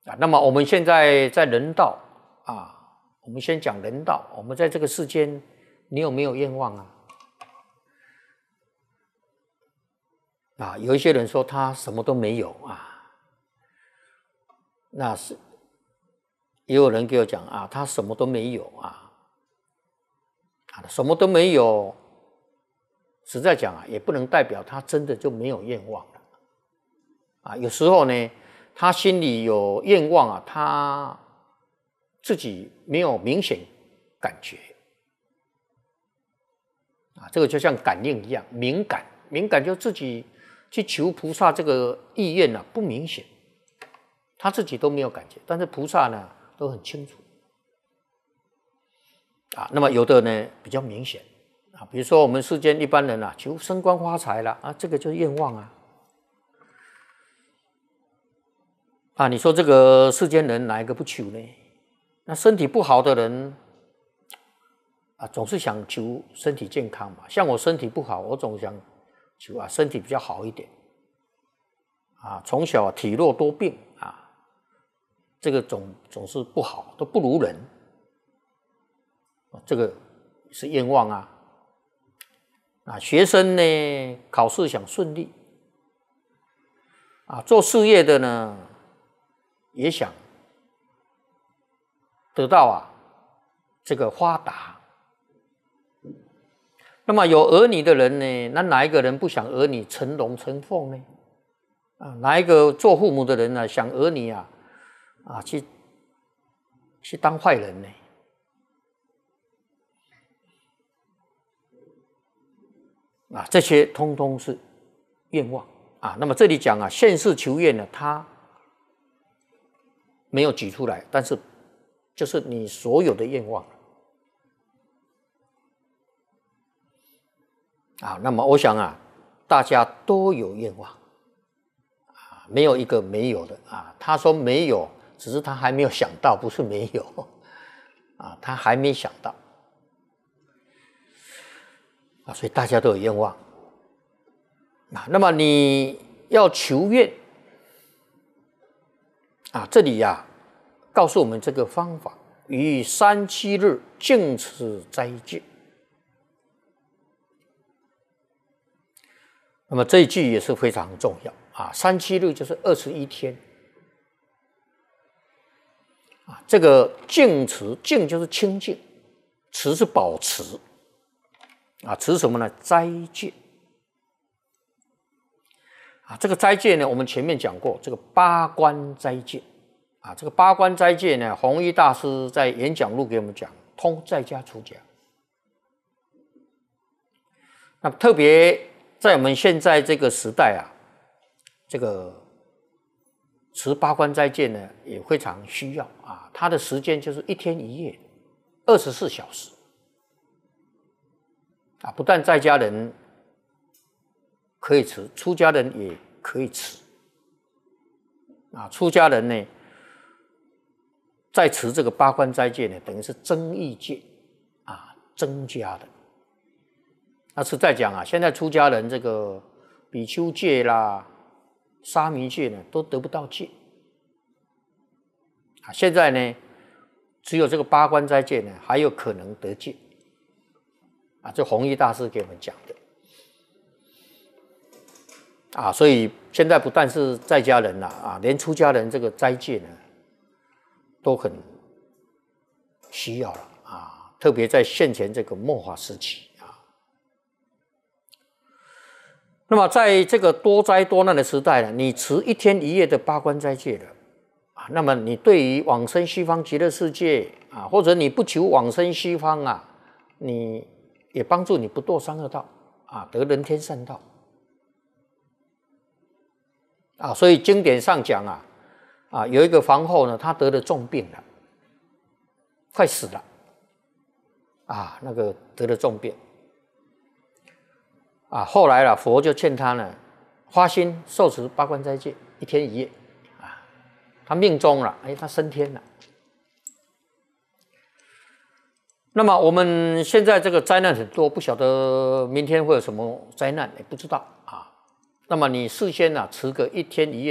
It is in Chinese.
那么我们现在在人道我们先讲人道，我们在这个世间，你有没有愿望有一些人说他什么都没有那是也有人给我讲他什么都没有什么都没有，实在讲也不能代表他真的就没有愿望了有时候呢，他心里有愿望他自己没有明显感觉这个就像感应一样，敏感就自己去求菩萨这个意愿不明显，他自己都没有感觉，但是菩萨呢都很清楚那么有的呢比较明显比如说我们世间一般人求升官发财了这个就是愿望你说这个世间人哪一个不求呢？那身体不好的人总是想求身体健康嘛。像我身体不好，我总想求身体比较好一点从小体弱多病这个总是不好，都不如人这个是愿望学生呢考试想顺利做事业的呢也想得到这个发达。那么有儿女的人呢，那哪一个人不想儿女成龙成凤呢？哪一个做父母的人呢想儿女去当坏人呢？这些通通是愿望那么这里讲现世求愿呢，他没有举出来，但是就是你所有的愿望那么我想大家都有愿望没有一个没有的他说没有，只是他还没有想到，不是没有他还没想到所以大家都有愿望那么你要求愿这里告诉我们这个方法，于3、7日净持斋戒。那么这一句也是非常重要3、7日就是21天这个净持，净就是清净，持是保持持什么呢？斋戒这个斋戒呢，我们前面讲过这个八关斋戒这个八关斋戒呢，弘一大师在演讲录给我们讲，通在家出家。那特别在我们现在这个时代这个持八关斋戒呢也非常需要它的时间就是1天1夜24小时不但在家人可以持，出家人也可以持出家人呢在持这个八关斋戒呢，等于是增益戒增加的。那是在讲现在出家人这个比丘戒啦、沙弥戒呢，都得不到戒现在呢，只有这个八关斋戒呢，还有可能得戒这弘一大师给我们讲的所以现在不但是在家人连出家人这个斋戒呢，都很需要了特别在现前这个末法时期那么在这个多灾多难的时代呢，你持1天1夜的八关斋戒了那么你对于往生西方极乐世界或者你不求往生西方你也帮助你不堕三恶道得人天善道所以经典上讲有一个皇后呢，她得了重病了，快死了那个得了重病后来佛就劝她呢，发心受持八关斋戒1天1夜她命中了她升天了。那么我们现在这个灾难很多，不晓得明天会有什么灾难也不知道那么你事先持个1天1夜